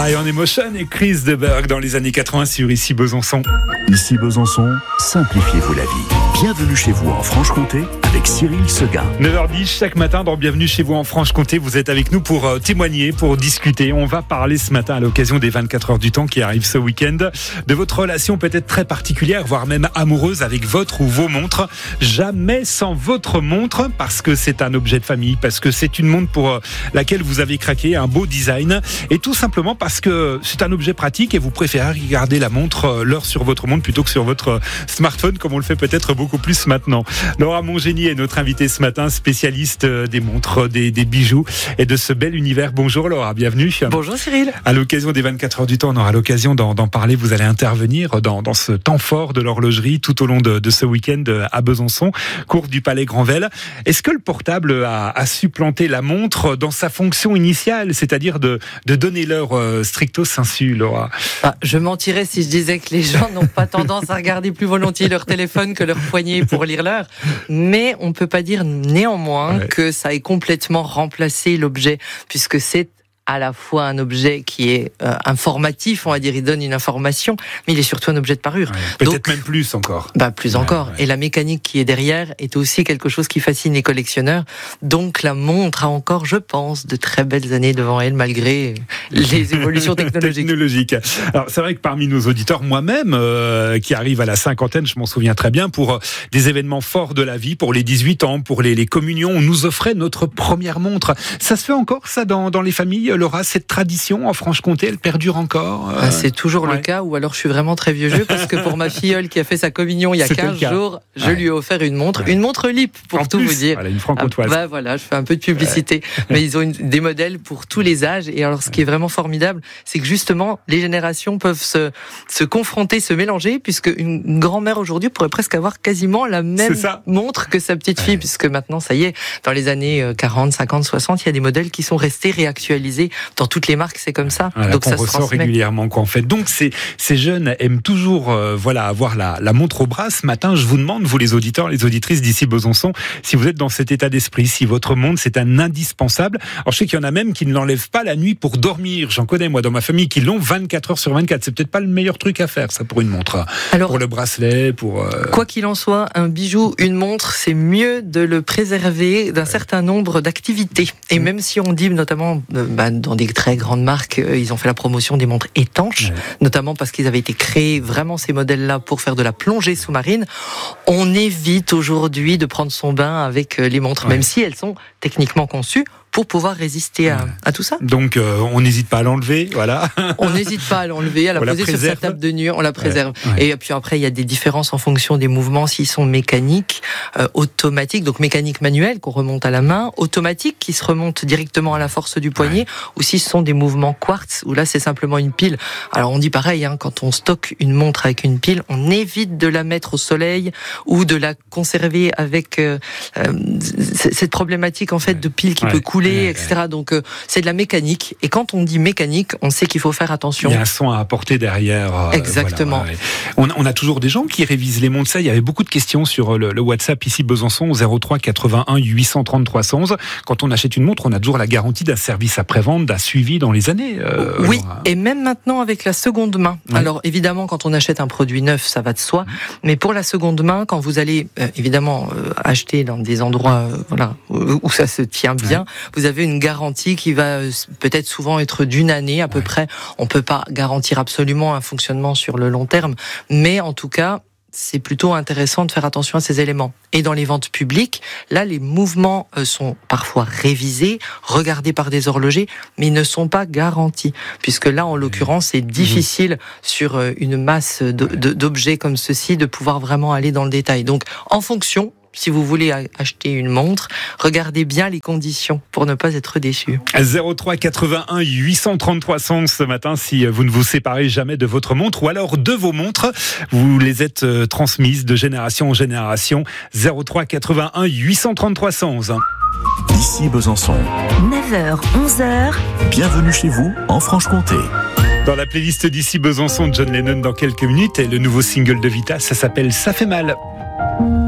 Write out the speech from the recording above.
Iron Emotion et Chris de Berg dans les années 80 sur Ici Besançon. Ici Besançon, simplifiez-vous la vie. Bienvenue chez vous en Franche-Comté avec Cyril Seguin. 9h10 chaque matin dans Bienvenue chez vous en Franche-Comté. Vous êtes avec nous pour témoigner, pour discuter. On va parler ce matin à l'occasion des 24 heures du temps qui arrivent ce week-end de votre relation peut-être très particulière, voire même amoureuse avec votre ou vos montres. Jamais sans votre montre parce que c'est un objet de famille, parce que c'est une montre pour laquelle vous avez craqué, un beau design et tout simplement parce que c'est un objet pratique et vous préférez regarder la montre, l'heure sur votre montre plutôt que sur votre smartphone comme on le fait peut-être beaucoup plus maintenant. Laura Mongénie est notre invitée ce matin, spécialiste des montres, des bijoux et de ce bel univers. Bonjour Laura, bienvenue. Bonjour Cyril. À l'occasion des 24 heures du temps, on aura l'occasion d'en parler. Vous allez intervenir dans ce temps fort de l'horlogerie tout au long de ce week-end à Besançon, cours du Palais Granvelle. Est-ce que le portable a supplanté la montre dans sa fonction initiale, c'est-à-dire de donner l'heure stricto sensu, Laura? Je mentirais si je disais que les gens n'ont pas tendance à regarder plus volontiers leur téléphone que leur poignet pour lire l'heure, mais on ne peut pas dire néanmoins que ça ait complètement remplacé l'objet, puisque c'est à la fois un objet qui est informatif, on va dire, il donne une information, mais il est surtout un objet de parure. Peut-être donc, même plus encore. Plus encore. Et la mécanique qui est derrière est aussi quelque chose qui fascine les collectionneurs. Donc la montre a encore, je pense, de très belles années devant elle, malgré les évolutions technologiques. Alors c'est vrai que parmi nos auditeurs, moi-même, qui arrive à la cinquantaine, je m'en souviens très bien, pour des événements forts de la vie, pour les 18 ans, pour les communions, on nous offrait notre première montre. Ça se fait encore, ça, dans les familles, Laura, cette tradition en Franche-Comté, elle perdure encore C'est toujours le cas, ou alors je suis vraiment très vieux jeu, parce que pour ma filleule qui a fait sa communion il y a 15 jours, je lui ai offert une montre LIP, pour tout vous dire. Voilà, une franco-toise. Voilà, je fais un peu de publicité. Mais ils ont des modèles pour tous les âges, et alors ce qui est vraiment formidable, c'est que justement, les générations peuvent se confronter, se mélanger, puisque une grand-mère aujourd'hui pourrait presque avoir quasiment la même montre que sa petite fille, puisque maintenant, ça y est, dans les années 40, 50, 60, il y a des modèles qui sont restés réactualisés. Dans toutes les marques, c'est comme ça. Voilà, donc ça ressort régulièrement, quoi, en fait. Donc ces jeunes aiment toujours avoir la montre au bras. Ce matin, je vous demande, vous les auditeurs, les auditrices d'ici Besançon, si vous êtes dans cet état d'esprit, si votre montre c'est un indispensable. Alors je sais qu'il y en a même qui ne l'enlèvent pas la nuit pour dormir. J'en connais moi dans ma famille qui l'ont 24 heures sur 24. C'est peut-être pas le meilleur truc à faire ça pour une montre. Alors, pour le bracelet, pour quoi qu'il en soit, un bijou, une montre, c'est mieux de le préserver d'un certain nombre d'activités. Et même si on dit notamment dans des très grandes marques, ils ont fait la promotion des montres étanches, notamment parce qu'ils avaient été créés vraiment ces modèles-là pour faire de la plongée sous-marine. On évite aujourd'hui de prendre son bain avec les montres, même si elles sont techniquement conçues pour pouvoir résister à tout ça. Donc on n'hésite pas à l'enlever, voilà. On n'hésite pas à l'enlever, à la poser sur sa table de nuit, on la préserve. Et puis après, il y a des différences en fonction des mouvements, s'ils sont mécaniques, automatiques, donc mécanique manuelle qu'on remonte à la main, automatique qui se remonte directement à la force du poignet, ou si ce sont des mouvements quartz, où là c'est simplement une pile. Alors on dit pareil, quand on stocke une montre avec une pile, on évite de la mettre au soleil ou de la conserver avec cette problématique en fait de pile qui peut couler, etc. Donc c'est de la mécanique. Et quand on dit mécanique, on sait qu'il faut faire attention. Il y a un son à apporter derrière. Exactement. On a toujours des gens qui révisent les montres. Ça, il y avait beaucoup de questions sur le WhatsApp ici Besançon 03 81 830 311. Quand on achète une montre, on a toujours la garantie d'un service après-vente, d'un suivi dans les années. Oui, Laura. Et même maintenant avec la seconde main. Alors évidemment, quand on achète un produit neuf, ça va de soi. Mais pour la seconde main, quand vous allez évidemment acheter dans des endroits où ça se tient bien, vous avez une garantie qui va peut-être souvent être d'une année à peu près. On peut pas garantir absolument un fonctionnement sur le long terme, mais en tout cas, c'est plutôt intéressant de faire attention à ces éléments. Et dans les ventes publiques, là, les mouvements sont parfois révisés, regardés par des horlogers, mais ils ne sont pas garantis. Puisque là, en l'occurrence, c'est difficile sur une masse d'objets comme ceci de pouvoir vraiment aller dans le détail. Donc, en fonction, si vous voulez acheter une montre, regardez bien les conditions pour ne pas être déçu. 03 81 830 311 ce matin, si vous ne vous séparez jamais de votre montre ou alors de vos montres, vous les êtes transmises de génération en génération. 03 81 830 311. Ici Besançon. 9h, 11h. Bienvenue chez vous en Franche-Comté. Dans la playlist d'ici Besançon, John Lennon dans quelques minutes et le nouveau single de Vita, ça s'appelle Ça fait mal.